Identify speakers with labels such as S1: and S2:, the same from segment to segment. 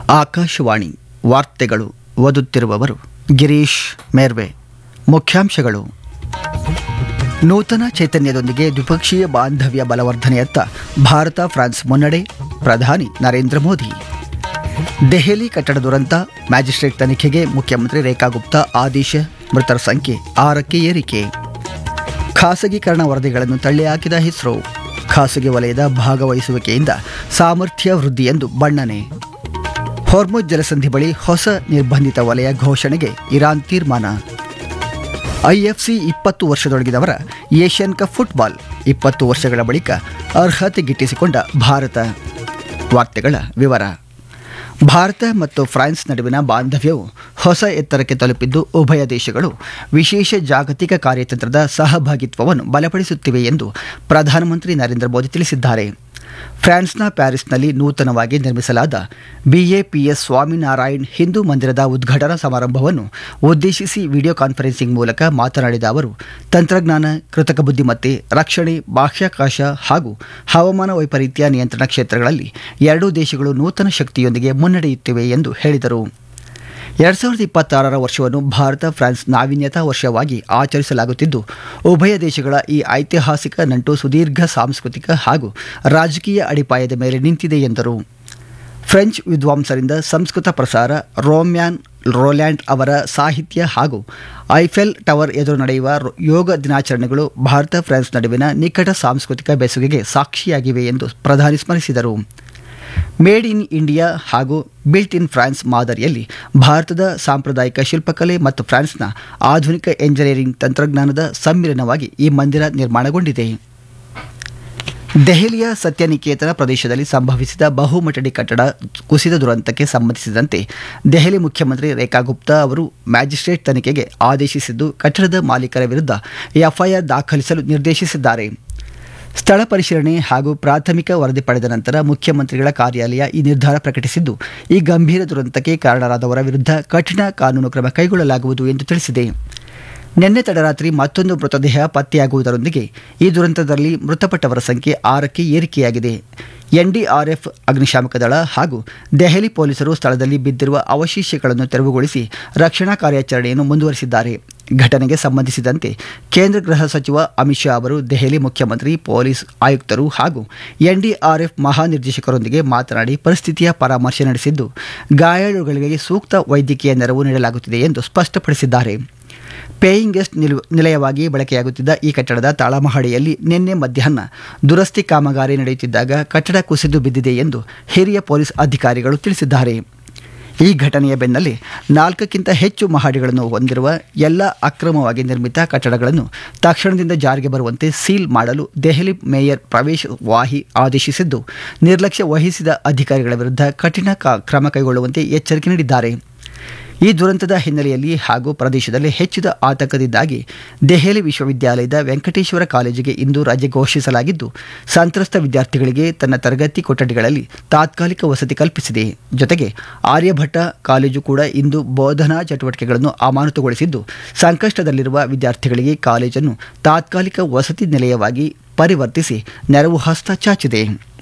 S1: ಆಕಾಶವಾಣಿ ವಾರ್ತೆಗಳು ಓದುತ್ತಿರುವವರು ಗಿರೀಶ್ ಮೇರ್ವೆ. ಮುಖ್ಯಾಂಶಗಳು: ನೂತನ ಚೈತನ್ಯದೊಂದಿಗೆ ದ್ವಿಪಕ್ಷೀಯ ಬಾಂಧವ್ಯ ಬಲವರ್ಧನೆಯತ್ತ ಭಾರತ ಫ್ರಾನ್ಸ್ ಮುನ್ನಡೆ, ಪ್ರಧಾನಿ ನರೇಂದ್ರ ಮೋದಿ. ದೆಹಲಿ ಕಟ್ಟಡ ದುರಂತ, ಮ್ಯಾಜಿಸ್ಟ್ರೇಟ್ ತನಿಖೆಗೆ ಮುಖ್ಯಮಂತ್ರಿ ರೇಖಾ ಗುಪ್ತಾ ಆದೇಶ, ಮೃತರ ಸಂಖ್ಯೆ 6ಕ್ಕೆ ಏರಿಕೆ. ಖಾಸಗೀಕರಣ ವರದಿಗಳನ್ನು ತಳ್ಳಿಹಾಕಿದ ಇಸ್ರೋ, ಖಾಸಗಿ ವಲಯದ ಭಾಗವಹಿಸುವಿಕೆಯಿಂದ ಸಾಮರ್ಥ್ಯ ವೃದ್ಧಿ ಎಂದು ಬಣ್ಣನೆ. ಹೊರ್ಮುಜ್ ಜಲಸಂಧಿ ಬಳಿ ಹೊಸ ನಿರ್ಬಂಧಿತ ವಲಯ ಘೋಷಣೆಗೆ ಇರಾನ್ ತೀರ್ಮಾನ. ಐಎಫ್ಸಿ 20 ವರ್ಷದೊಳಗಿದವರ ಏಷ್ಯನ್ ಕಪ್ ಫುಟ್ಬಾಲ್, 20 ವರ್ಷಗಳ ಬಳಿಕ ಅರ್ಹತೆ ಗಿಟ್ಟಿಸಿಕೊಂಡ ಭಾರತ. ವಾರ್ತೆಗಳ ವಿವರ. ಭಾರತ ಮತ್ತು ಫ್ರಾನ್ಸ್ ನಡುವಿನ ಬಾಂಧವ್ಯವು ಹೊಸ ಎತ್ತರಕ್ಕೆ ತಲುಪಿದ್ದು, ಉಭಯ ದೇಶಗಳು ವಿಶೇಷ ಜಾಗತಿಕ ಕಾರ್ಯತಂತ್ರದ ಸಹಭಾಗಿತ್ವವನ್ನು ಬಲಪಡಿಸುತ್ತಿವೆ ಎಂದು ಪ್ರಧಾನಮಂತ್ರಿ ನರೇಂದ್ರ ಮೋದಿ ತಿಳಿಸಿದ್ದಾರೆ. ಫ್ರಾನ್ಸ್ನ ಪ್ಯಾರಿಸ್ನಲ್ಲಿ ನೂತನವಾಗಿ ನಿರ್ಮಿಸಲಾದ BAPS ಸ್ವಾಮಿನಾರಾಯಣ್ ಹಿಂದೂ ಮಂದಿರದ ಉದ್ಘಾಟನಾ ಸಮಾರಂಭವನ್ನು ಉದ್ದೇಶಿಸಿ ವಿಡಿಯೋ ಕಾನ್ಫರೆನ್ಸಿಂಗ್ ಮೂಲಕ ಮಾತನಾಡಿದ ಅವರು, ತಂತ್ರಜ್ಞಾನ, ಕೃತಕ ಬುದ್ಧಿಮತ್ತೆ, ರಕ್ಷಣೆ, ಬಾಹ್ಯಾಕಾಶ ಹಾಗೂ ಹವಾಮಾನ ವೈಪರೀತ್ಯ ನಿಯಂತ್ರಣ ಕ್ಷೇತ್ರಗಳಲ್ಲಿ ಎರಡೂ ದೇಶಗಳು ನೂತನ ಶಕ್ತಿಯೊಂದಿಗೆ ಮುನ್ನಡೆಯುತ್ತಿವೆ ಎಂದು ಹೇಳಿದರು. 2026ರ ವರ್ಷವನ್ನು ಭಾರತ ಫ್ರಾನ್ಸ್ ನಾವೀನ್ಯತಾ ವರ್ಷವಾಗಿ ಆಚರಿಸಲಾಗುತ್ತಿದ್ದು, ಉಭಯ ದೇಶಗಳ ಈ ಐತಿಹಾಸಿಕ ನಂಟು ಸುದೀರ್ಘ ಸಾಂಸ್ಕೃತಿಕ ಹಾಗೂ ರಾಜಕೀಯ ಅಡಿಪಾಯದ ಮೇಲೆ ನಿಂತಿದೆ ಎಂದರು. ಫ್ರೆಂಚ್ ವಿದ್ವಾಂಸರಿಂದ ಸಂಸ್ಕೃತ ಪ್ರಸಾರ, ರೋಮ್ಯಾನ್ ರೋಲ್ಯಾಂಡ್ ಅವರ ಸಾಹಿತ್ಯ ಹಾಗೂ ಐಫೆಲ್ ಟವರ್ ಎದುರು ನಡೆಯುವ ಯೋಗ ದಿನಾಚರಣೆಗಳು ಭಾರತ ಫ್ರಾನ್ಸ್ ನಡುವಿನ ನಿಕಟ ಸಾಂಸ್ಕೃತಿಕ ಬೆಸುಗೆಗೆ ಸಾಕ್ಷಿಯಾಗಿವೆ ಎಂದು ಪ್ರಧಾನಿ ಸ್ಮರಿಸಿದರು. ಮೇಡ್ ಇನ್ ಇಂಡಿಯಾ ಹಾಗೂ ಬಿಲ್ಟ್ ಇನ್ ಫ್ರಾನ್ಸ್ ಮಾದರಿಯಲ್ಲಿ ಭಾರತದ ಸಾಂಪ್ರದಾಯಿಕ ಶಿಲ್ಪಕಲೆ ಮತ್ತು ಫ್ರಾನ್ಸ್ನ ಆಧುನಿಕ ಎಂಜಿನಿಯರಿಂಗ್ ತಂತ್ರಜ್ಞಾನದ ಸಮ್ಮಿಲನವಾಗಿ ಈ ಮಂದಿರ ನಿರ್ಮಾಣಗೊಂಡಿದೆ. ದೆಹಲಿಯ ಸತ್ಯನಿಕೇತನ ಪ್ರದೇಶದಲ್ಲಿ ಸಂಭವಿಸಿದ ಬಹುಮಹಡಿ ಕಟ್ಟಡ ಕುಸಿದ ದುರಂತಕ್ಕೆ ಸಂಬಂಧಿಸಿದಂತೆ ದೆಹಲಿ ಮುಖ್ಯಮಂತ್ರಿ ರೇಖಾ ಗುಪ್ತಾ ಅವರು ಮ್ಯಾಜಿಸ್ಟ್ರೇಟ್ ತನಿಖೆಗೆ ಆದೇಶಿಸಿದ್ದು, ಕಟ್ಟಡದ ಮಾಲೀಕರ ವಿರುದ್ಧ FIR ದಾಖಲಿಸಲು ನಿರ್ದೇಶಿಸಿದ್ದಾರೆ. ಸ್ಥಳ ಪರಿಶೀಲನೆ ಹಾಗೂ ಪ್ರಾಥಮಿಕ ವರದಿ ಪಡೆದ ನಂತರ ಮುಖ್ಯಮಂತ್ರಿಗಳ ಕಾರ್ಯಾಲಯ ಈ ನಿರ್ಧಾರ ಪ್ರಕಟಿಸಿದ್ದು, ಈ ಗಂಭೀರ ದುರಂತಕ್ಕೆ ಕಾರಣರಾದವರ ವಿರುದ್ಧ ಕಠಿಣ ಕಾನೂನು ಕ್ರಮ ಕೈಗೊಳ್ಳಲಾಗುವುದು ಎಂದು ತಿಳಿಸಿದೆ. ನಿನ್ನೆ ತಡರಾತ್ರಿ ಮತ್ತೊಂದು ಮೃತದೇಹ ಪತ್ತೆಯಾಗುವುದರೊಂದಿಗೆ ಈ ದುರಂತದಲ್ಲಿ ಮೃತಪಟ್ಟವರ ಸಂಖ್ಯೆ 6ಕ್ಕೆ ಏರಿಕೆಯಾಗಿದೆ. NDRF, ಅಗ್ನಿಶಾಮಕ ದಳ ಹಾಗೂ ದೆಹಲಿ ಪೊಲೀಸರು ಸ್ಥಳದಲ್ಲಿ ಬಿದ್ದಿರುವ ಅವಶೇಷಗಳನ್ನು ತೆರವುಗೊಳಿಸಿ ರಕ್ಷಣಾ ಕಾರ್ಯಾಚರಣೆಯನ್ನು ಮುಂದುವರಿಸಿದ್ದಾರೆ. ಘಟನೆಗೆ ಸಂಬಂಧಿಸಿದಂತೆ ಕೇಂದ್ರ ಗೃಹ ಸಚಿವ ಅಮಿತ್ ಶಾ ಅವರು ದೆಹಲಿ ಮುಖ್ಯಮಂತ್ರಿ, ಪೊಲೀಸ್ ಆಯುಕ್ತರು ಹಾಗೂ NDRF ಮಹಾನಿರ್ದೇಶಕರೊಂದಿಗೆ ಮಾತನಾಡಿ ಪರಿಸ್ಥಿತಿಯ ಪರಾಮರ್ಶೆ ನಡೆಸಿದ್ದು, ಗಾಯಾಳುಗಳಿಗೆ ಸೂಕ್ತ ವೈದ್ಯಕೀಯ ನೆರವು ನೀಡಲಾಗುತ್ತಿದೆ ಎಂದು ಸ್ಪಷ್ಟಪಡಿಸಿದ್ದಾರೆ. ಪೇಯಿಂಗ್ ಗೆಸ್ಟ್ ನಿಲಯವಾಗಿ ಬಳಕೆಯಾಗುತ್ತಿದ್ದ ಈ ಕಟ್ಟಡದ ತಳಮಹಡಿಯಲ್ಲಿ ನಿನ್ನೆ ಮಧ್ಯಾಹ್ನ ದುರಸ್ತಿ ಕಾಮಗಾರಿ ನಡೆಯುತ್ತಿದ್ದಾಗ ಕಟ್ಟಡ ಕುಸಿದು ಬಿದ್ದಿದೆ ಎಂದು ಹಿರಿಯ ಪೊಲೀಸ್ ಅಧಿಕಾರಿಗಳು ತಿಳಿಸಿದ್ದಾರೆ. ಈ ಘಟನೆಯ ಬೆನ್ನಲ್ಲೇ 4ಕ್ಕಿಂತ ಹೆಚ್ಚು ಮಹಡಿಗಳನ್ನು ಹೊಂದಿರುವ ಎಲ್ಲ ಅಕ್ರಮವಾಗಿ ನಿರ್ಮಿತ ಕಟ್ಟಡಗಳನ್ನು ತಕ್ಷಣದಿಂದ ಜಾರಿಗೆ ಬರುವಂತೆ ಸೀಲ್ ಮಾಡಲು ದೆಹಲಿ ಮೇಯರ್ ಪ್ರವೇಶ್ ವಾಹಿ ಆದೇಶಿಸಿದ್ದು, ನಿರ್ಲಕ್ಷ್ಯ ವಹಿಸಿದ ಅಧಿಕಾರಿಗಳ ವಿರುದ್ಧ ಕಠಿಣ ಕ್ರಮ ಕೈಗೊಳ್ಳುವಂತೆ ಎಚ್ಚರಿಕೆ ನೀಡಿದ್ದಾರೆ. ಈ ದುರಂತದ ಹಿನ್ನೆಲೆಯಲ್ಲಿ ಹಾಗೂ ಪ್ರದೇಶದಲ್ಲಿ ಹೆಚ್ಚಿದ ಆತಂಕದಿಂದಾಗಿ ದೆಹಲಿ ವಿಶ್ವವಿದ್ಯಾಲಯದ ವೆಂಕಟೇಶ್ವರ ಕಾಲೇಜಿಗೆ ಇಂದು ರಜೆ ಘೋಷಿಸಲಾಗಿದ್ದು, ಸಂತ್ರಸ್ತ ವಿದ್ಯಾರ್ಥಿಗಳಿಗೆ ತನ್ನ ತರಗತಿ ಕೊಠಡಿಗಳಲ್ಲಿ ತಾತ್ಕಾಲಿಕ ವಸತಿ ಕಲ್ಪಿಸಿದೆ. ಜೊತೆಗೆ ಆರ್ಯಭಟ್ಟ ಕಾಲೇಜು ಕೂಡ ಇಂದು ಬೋಧನಾ ಚಟುವಟಿಕೆಗಳನ್ನು ಅಮಾನತುಗೊಳಿಸಿದ್ದು, ಸಂಕಷ್ಟದಲ್ಲಿರುವ ವಿದ್ಯಾರ್ಥಿಗಳಿಗೆ ಕಾಲೇಜನ್ನು ತಾತ್ಕಾಲಿಕ ವಸತಿ ನಿಲಯವಾಗಿ ಪರಿವರ್ತಿಸಿ ನೆರವು ಹಸ್ತ ಚಾಚಿದೆ.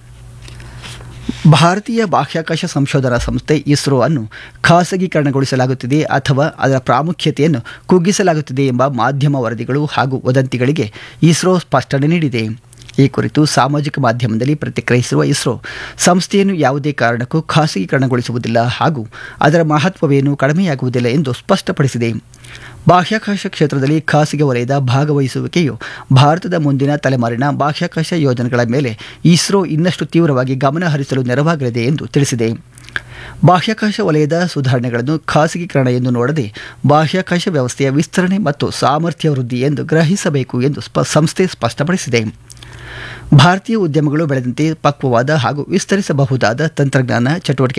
S1: ಭಾರತೀಯ ಬಾಹ್ಯಾಕಾಶ ಸಂಶೋಧನಾ ಸಂಸ್ಥೆ ಇಸ್ರೋ ಅನ್ನು ಖಾಸಗೀಕರಣಗೊಳಿಸಲಾಗುತ್ತಿದೆ ಅಥವಾ ಅದರ ಪ್ರಾಮುಖ್ಯತೆಯನ್ನು ಕುಗ್ಗಿಸಲಾಗುತ್ತಿದೆ ಎಂಬ ಮಾಧ್ಯಮ ವರದಿಗಳು ಹಾಗೂ ವದಂತಿಗಳಿಗೆ ಇಸ್ರೋ ಸ್ಪಷ್ಟನೆ ನೀಡಿದೆ. ಈ ಕುರಿತು ಸಾಮಾಜಿಕ ಮಾಧ್ಯಮದಲ್ಲಿ ಪ್ರತಿಕ್ರಿಯಿಸಿರುವ ಇಸ್ರೋ, ಸಂಸ್ಥೆಯನ್ನು ಯಾವುದೇ ಕಾರಣಕ್ಕೂ ಖಾಸಗೀಕರಣಗೊಳಿಸುವುದಿಲ್ಲ ಹಾಗೂ ಅದರ ಮಹತ್ವವೇನೂ ಕಡಿಮೆಯಾಗುವುದಿಲ್ಲ ಎಂದು ಸ್ಪಷ್ಟಪಡಿಸಿದೆ. ಬಾಹ್ಯಾಕಾಶ ಕ್ಷೇತ್ರದಲ್ಲಿ ಖಾಸಗಿ ವಲಯದ ಭಾಗವಹಿಸುವಿಕೆಯು ಭಾರತದ ಮುಂದಿನ ತಲೆಮಾರಿನ ಬಾಹ್ಯಾಕಾಶ ಯೋಜನೆಗಳ ಮೇಲೆ ಇಸ್ರೋ ಇನ್ನಷ್ಟು ತೀವ್ರವಾಗಿ ಗಮನ ಹರಿಸಲು ನೆರವಾಗಲಿದೆ ಎಂದು ತಿಳಿಸಿದೆ. ಬಾಹ್ಯಾಕಾಶ ವಲಯದ ಸುಧಾರಣೆಗಳನ್ನು ಖಾಸಗೀಕರಣ ಎಂದು ನೋಡದೆ ಬಾಹ್ಯಾಕಾಶ ವ್ಯವಸ್ಥೆಯ ವಿಸ್ತರಣೆ ಮತ್ತು ಸಾಮರ್ಥ್ಯ ವೃದ್ಧಿ ಎಂದು ಗ್ರಹಿಸಬೇಕು ಎಂದು ಸಂಸ್ಥೆ ಸ್ಪಷ್ಟಪಡಿಸಿದೆ. ಭಾರತೀಯ ಉದ್ಯಮಗಳು ಬೆಳೆದಂತೆ ಪಕ್ವವಾದ ಹಾಗೂ ವಿಸ್ತರಿಸಬಹುದಾದ ತಂತ್ರಜ್ಞಾನ ಚಟುವಟಿಕೆ